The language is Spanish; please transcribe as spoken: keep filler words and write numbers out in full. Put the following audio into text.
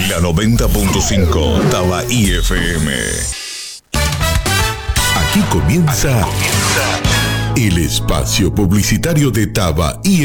La noventa punto cinco Tabaí F M. Aquí comienza, Aquí comienza el espacio publicitario de Tabaí